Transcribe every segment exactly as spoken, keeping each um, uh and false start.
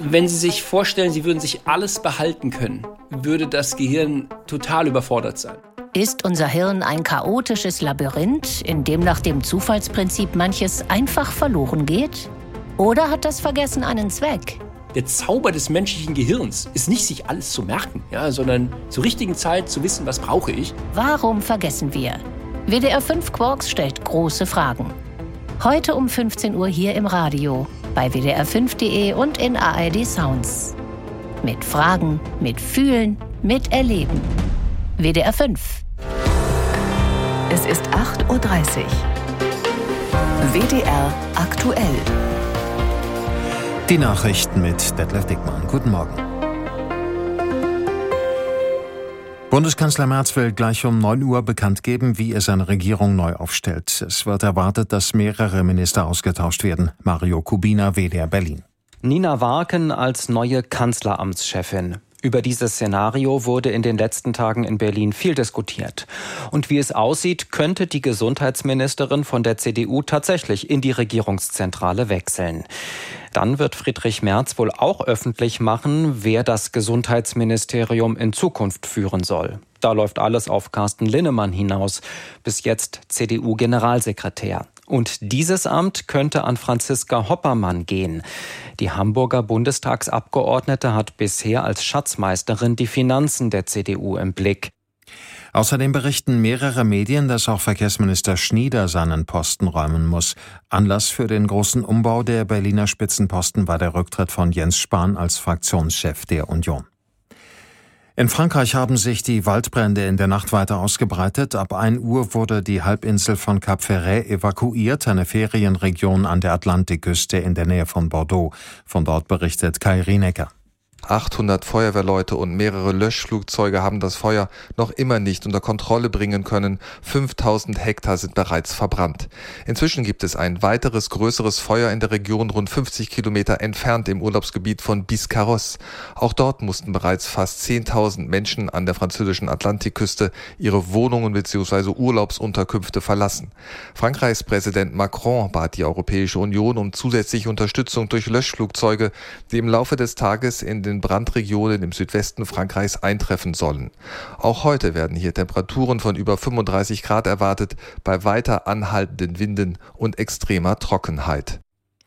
Wenn Sie sich vorstellen, Sie würden sich alles behalten können, würde das Gehirn total überfordert sein. Ist unser Hirn ein chaotisches Labyrinth, in dem nach dem Zufallsprinzip manches einfach verloren geht? Oder hat das Vergessen einen Zweck? Der Zauber des menschlichen Gehirns ist nicht, sich alles zu merken, ja, sondern zur richtigen Zeit zu wissen, was brauche ich. Warum vergessen wir? W D R fünf Quarks stellt große Fragen. Heute um fünfzehn Uhr hier im Radio, bei W D R fünf punkt de und in A R D Sounds. Mit Fragen, mit Fühlen, mit Erleben. W D R fünf. Es ist acht Uhr dreißig. W D R aktuell. Die Nachrichten mit Detlef Dickmann. Guten Morgen. Bundeskanzler Merz will gleich um neun Uhr bekannt geben, wie er seine Regierung neu aufstellt. Es wird erwartet, dass mehrere Minister ausgetauscht werden. Mario Kubina, W D R Berlin. Nina Warken als neue Kanzleramtschefin. Über dieses Szenario wurde in den letzten Tagen in Berlin viel diskutiert. Und wie es aussieht, könnte die Gesundheitsministerin von der C D U tatsächlich in die Regierungszentrale wechseln. Dann wird Friedrich Merz wohl auch öffentlich machen, wer das Gesundheitsministerium in Zukunft führen soll. Da läuft alles auf Carsten Linnemann hinaus, bis jetzt C D U-Generalsekretär. Und dieses Amt könnte an Franziska Hoppermann gehen. Die Hamburger Bundestagsabgeordnete hat bisher als Schatzmeisterin die Finanzen der C D U im Blick. Außerdem berichten mehrere Medien, dass auch Verkehrsminister Schnieder seinen Posten räumen muss. Anlass für den großen Umbau der Berliner Spitzenposten war der Rücktritt von Jens Spahn als Fraktionschef der Union. In Frankreich haben sich die Waldbrände in der Nacht weiter ausgebreitet. Ab ein Uhr wurde die Halbinsel von Cap Ferret evakuiert, eine Ferienregion an der Atlantikküste in der Nähe von Bordeaux. Von dort berichtet Kai Rienecker. achthundert Feuerwehrleute und mehrere Löschflugzeuge haben das Feuer noch immer nicht unter Kontrolle bringen können. fünftausend Hektar sind bereits verbrannt. Inzwischen gibt es ein weiteres größeres Feuer in der Region rund fünfzig Kilometer entfernt im Urlaubsgebiet von Biscarrosse. Auch dort mussten bereits fast zehntausend Menschen an der französischen Atlantikküste ihre Wohnungen bzw. Urlaubsunterkünfte verlassen. Frankreichs Präsident Macron bat die Europäische Union um zusätzliche Unterstützung durch Löschflugzeuge, die im Laufe des Tages in den Brandregionen im Südwesten Frankreichs eintreffen sollen. Auch heute werden hier Temperaturen von über fünfunddreißig Grad erwartet, bei weiter anhaltenden Winden und extremer Trockenheit.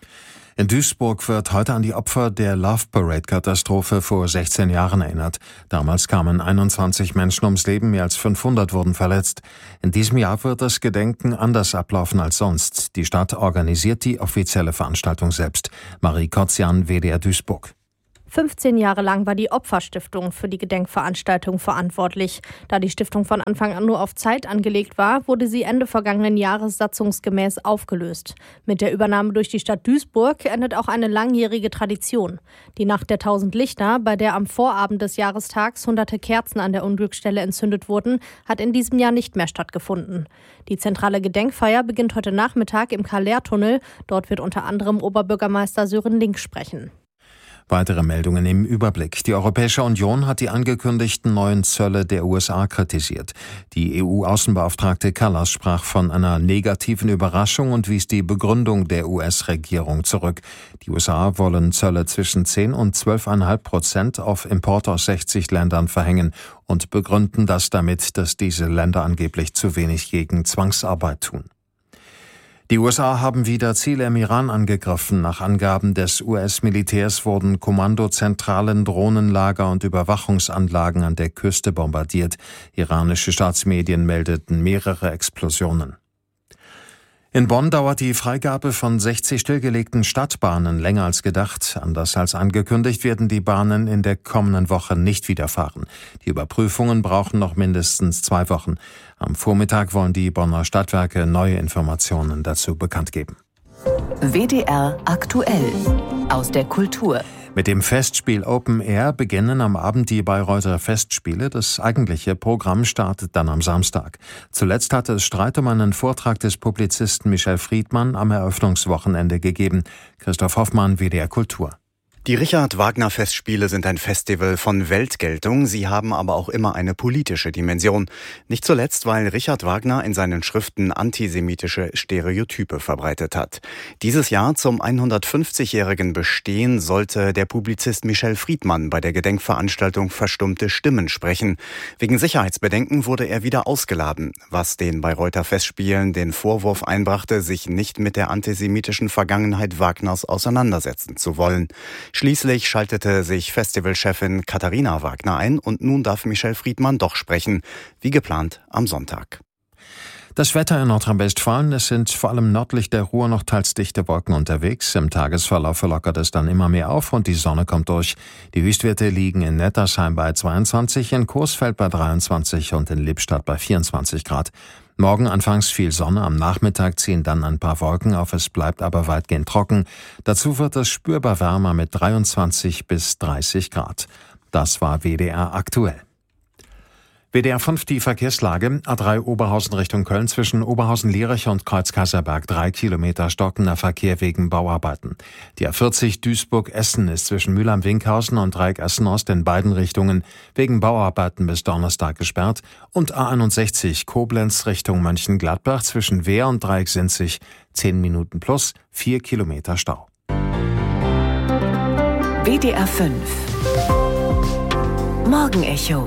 In Duisburg wird heute an die Opfer der Love Parade-Katastrophe vor sechzehn Jahren erinnert. Damals kamen einundzwanzig Menschen ums Leben, mehr als fünfhundert wurden verletzt. In diesem Jahr wird das Gedenken anders ablaufen als sonst. Die Stadt organisiert die offizielle Veranstaltung selbst. Marie Kotzian, W D R Duisburg. fünfzehn Jahre lang war die Opferstiftung für die Gedenkveranstaltung verantwortlich. Da die Stiftung von Anfang an nur auf Zeit angelegt war, wurde sie Ende vergangenen Jahres satzungsgemäß aufgelöst. Mit der Übernahme durch die Stadt Duisburg endet auch eine langjährige Tradition. Die Nacht der tausend Lichter, bei der am Vorabend des Jahrestags hunderte Kerzen an der Unglücksstelle entzündet wurden, hat in diesem Jahr nicht mehr stattgefunden. Die zentrale Gedenkfeier beginnt heute Nachmittag im Kallertunnel. Dort wird unter anderem Oberbürgermeister Sören Link sprechen. Weitere Meldungen im Überblick. Die Europäische Union hat die angekündigten neuen Zölle der U S A kritisiert. Die E U-Außenbeauftragte Kallas sprach von einer negativen Überraschung und wies die Begründung der U S-Regierung zurück. Die U S A wollen Zölle zwischen zehn und zwölf Komma fünf Prozent auf Importe aus sechzig Ländern verhängen und begründen das damit, dass diese Länder angeblich zu wenig gegen Zwangsarbeit tun. Die U S A haben wieder Ziele im Iran angegriffen. Nach Angaben des U S-Militärs wurden Kommandozentralen, Drohnenlager und Überwachungsanlagen an der Küste bombardiert. Iranische Staatsmedien meldeten mehrere Explosionen. In Bonn dauert die Freigabe von sechzig stillgelegten Stadtbahnen länger als gedacht. Anders als angekündigt werden die Bahnen in der kommenden Woche nicht wieder fahren. Die Überprüfungen brauchen noch mindestens zwei Wochen. Am Vormittag wollen die Bonner Stadtwerke neue Informationen dazu bekannt geben. W D R aktuell aus der Kultur. Mit dem Festspiel Open Air beginnen am Abend die Bayreuther Festspiele. Das eigentliche Programm startet dann am Samstag. Zuletzt hatte es Streit um einen Vortrag des Publizisten Michel Friedmann am Eröffnungswochenende gegeben. Christoph Hoffmann, W D R Kultur. Die Richard-Wagner-Festspiele sind ein Festival von Weltgeltung, sie haben aber auch immer eine politische Dimension. Nicht zuletzt, weil Richard Wagner in seinen Schriften antisemitische Stereotype verbreitet hat. Dieses Jahr zum hundertfünfzigjährigen Bestehen sollte der Publizist Michel Friedmann bei der Gedenkveranstaltung Verstummte Stimmen sprechen. Wegen Sicherheitsbedenken wurde er wieder ausgeladen, was den Bayreuther Festspielen den Vorwurf einbrachte, sich nicht mit der antisemitischen Vergangenheit Wagners auseinandersetzen zu wollen. Schließlich schaltete sich Festivalchefin Katharina Wagner ein und nun darf Michel Friedmann doch sprechen, wie geplant am Sonntag. Das Wetter in Nordrhein-Westfalen, es sind vor allem nördlich der Ruhr noch teils dichte Wolken unterwegs. Im Tagesverlauf lockert es dann immer mehr auf und die Sonne kommt durch. Die Höchstwerte liegen in Nettersheim bei zweiundzwanzig, in Coesfeld bei dreiundzwanzig und in Lippstadt bei vierundzwanzig Grad. Morgen anfangs viel Sonne, am Nachmittag ziehen dann ein paar Wolken auf, es bleibt aber weitgehend trocken. Dazu wird es spürbar wärmer mit dreiundzwanzig bis dreißig Grad. Das war W D R aktuell. W D R fünf die Verkehrslage. A drei Oberhausen Richtung Köln zwischen Oberhausen-Lierich und Kreuz-Kasselberg drei Kilometer stockender Verkehr wegen Bauarbeiten. Die A vierzig Duisburg-Essen ist zwischen Mülheim-Winkhausen und Dreieck Essen-Ost in beiden Richtungen wegen Bauarbeiten bis Donnerstag gesperrt. Und A einundsechzig Koblenz Richtung Mönchengladbach zwischen Wehr und Dreieck Sinzig zehn Minuten plus vier Kilometer Stau. W D R fünf Morgenecho.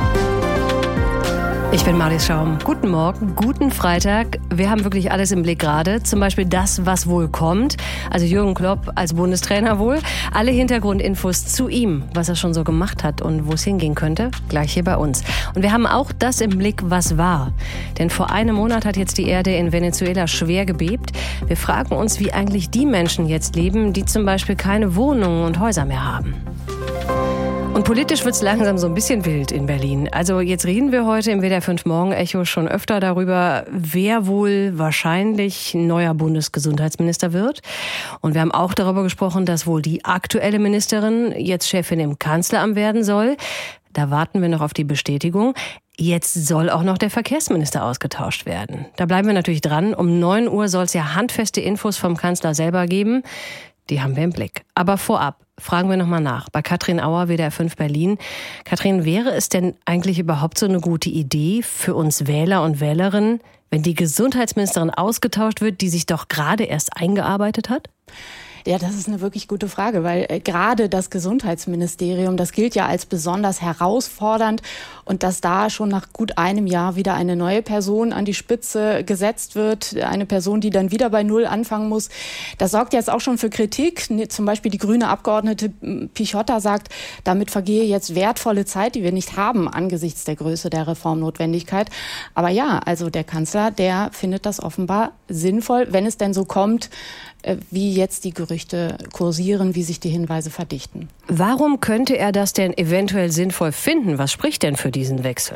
Ich bin Marlies Schaum. Guten Morgen, guten Freitag. Wir haben wirklich alles im Blick gerade. Zum Beispiel das, was wohl kommt. Also Jürgen Klopp als Bundestrainer wohl. Alle Hintergrundinfos zu ihm, was er schon so gemacht hat und wo es hingehen könnte, gleich hier bei uns. Und wir haben auch das im Blick, was war. Denn vor einem Monat hat jetzt die Erde in Venezuela schwer gebebt. Wir fragen uns, wie eigentlich die Menschen jetzt leben, die zum Beispiel keine Wohnungen und Häuser mehr haben. Und politisch wird's langsam so ein bisschen wild in Berlin. Also jetzt reden wir heute im W D R fünf Morgenecho schon öfter darüber, wer wohl wahrscheinlich neuer Bundesgesundheitsminister wird. Und wir haben auch darüber gesprochen, dass wohl die aktuelle Ministerin jetzt Chefin im Kanzleramt werden soll. Da warten wir noch auf die Bestätigung. Jetzt soll auch noch der Verkehrsminister ausgetauscht werden. Da bleiben wir natürlich dran. Um neun Uhr soll es ja handfeste Infos vom Kanzler selber geben. Die haben wir im Blick. Aber vorab fragen wir nochmal nach bei Katrin Auer, W D R fünf Berlin. Katrin, wäre es denn eigentlich überhaupt so eine gute Idee für uns Wähler und Wählerinnen, wenn die Gesundheitsministerin ausgetauscht wird, die sich doch gerade erst eingearbeitet hat? Ja, das ist eine wirklich gute Frage, weil äh, gerade das Gesundheitsministerium, das gilt ja als besonders herausfordernd, und dass da schon nach gut einem Jahr wieder eine neue Person an die Spitze gesetzt wird, eine Person, die dann wieder bei Null anfangen muss, das sorgt jetzt auch schon für Kritik. Zum Beispiel die grüne Abgeordnete Pichotta sagt, damit vergehe jetzt wertvolle Zeit, die wir nicht haben angesichts der Größe der Reformnotwendigkeit. Aber ja, also der Kanzler, der findet das offenbar sinnvoll, wenn es denn so kommt, wie jetzt die Gerüchte kursieren, wie sich die Hinweise verdichten. Warum könnte er das denn eventuell sinnvoll finden? Was spricht denn für diesen Wechsel?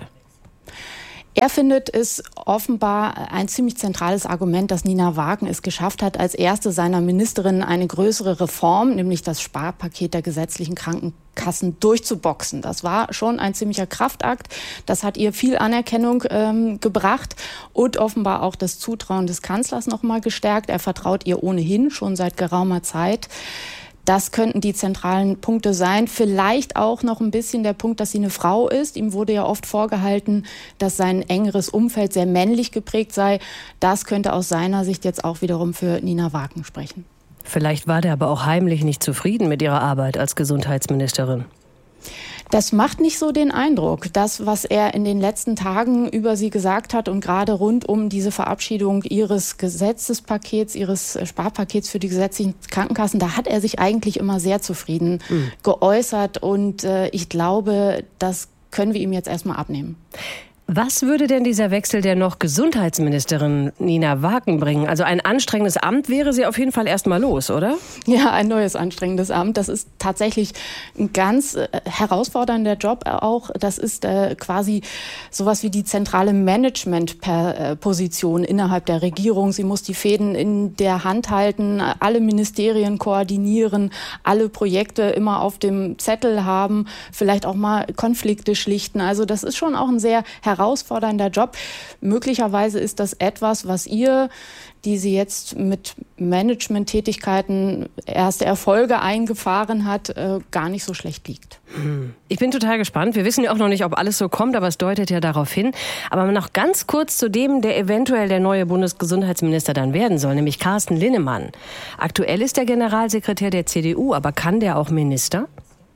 Er findet es offenbar ein ziemlich zentrales Argument, dass Nina Wagen es geschafft hat, als erste seiner Ministerinnen eine größere Reform, nämlich das Sparpaket der gesetzlichen Krankenkassen, durchzuboxen. Das war schon ein ziemlicher Kraftakt. Das hat ihr viel Anerkennung ähm, gebracht und offenbar auch das Zutrauen des Kanzlers noch mal gestärkt. Er vertraut ihr ohnehin schon seit geraumer Zeit. Das könnten die zentralen Punkte sein. Vielleicht auch noch ein bisschen der Punkt, dass sie eine Frau ist. Ihm wurde ja oft vorgehalten, dass sein engeres Umfeld sehr männlich geprägt sei. Das könnte aus seiner Sicht jetzt auch wiederum für Nina Wagen sprechen. Vielleicht war der aber auch heimlich nicht zufrieden mit ihrer Arbeit als Gesundheitsministerin. Das macht nicht so den Eindruck. Das, was er in den letzten Tagen über sie gesagt hat und gerade rund um diese Verabschiedung ihres Gesetzespakets, ihres Sparpakets für die gesetzlichen Krankenkassen, da hat er sich eigentlich immer sehr zufrieden mhm. geäußert. Und äh, ich glaube, das können wir ihm jetzt erstmal abnehmen. Was würde denn dieser Wechsel der noch Gesundheitsministerin Nina Wagen bringen? Also ein anstrengendes Amt wäre sie auf jeden Fall erstmal los, oder? Ja, ein neues anstrengendes Amt. Das ist tatsächlich ein ganz äh, herausfordernder Job auch. Das ist äh, quasi sowas wie die zentrale Management-Position innerhalb der Regierung. Sie muss die Fäden in der Hand halten, alle Ministerien koordinieren, alle Projekte immer auf dem Zettel haben, vielleicht auch mal Konflikte schlichten. Also das ist schon auch ein sehr herausfordernder herausfordernder Job. Möglicherweise ist das etwas, was ihr, die sie jetzt mit Management-Tätigkeiten erste Erfolge eingefahren hat, äh, gar nicht so schlecht liegt. Ich bin total gespannt. Wir wissen ja auch noch nicht, ob alles so kommt, aber es deutet ja darauf hin. Aber noch ganz kurz zu dem, der eventuell der neue Bundesgesundheitsminister dann werden soll, nämlich Carsten Linnemann. Aktuell ist der Generalsekretär der C D U, aber kann der auch Minister?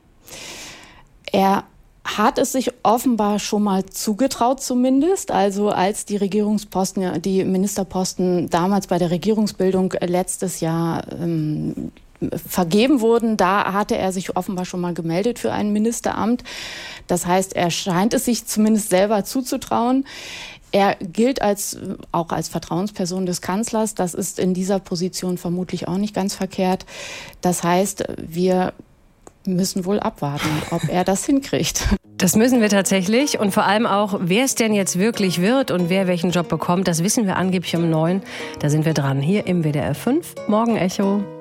Er hat es sich offenbar schon mal zugetraut zumindest. Also als die Regierungsposten, die Ministerposten damals bei der Regierungsbildung letztes Jahr ähm, vergeben wurden, da hatte er sich offenbar schon mal gemeldet für ein Ministeramt. Das heißt, er scheint es sich zumindest selber zuzutrauen. Er gilt als, auch als Vertrauensperson des Kanzlers. Das ist in dieser Position vermutlich auch nicht ganz verkehrt. Das heißt, wir müssen wohl abwarten, ob er das hinkriegt. Das müssen wir tatsächlich. Und vor allem auch, wer es denn jetzt wirklich wird und wer welchen Job bekommt, das wissen wir angeblich um neun. Da sind wir dran, hier im W D R fünf Morgenecho.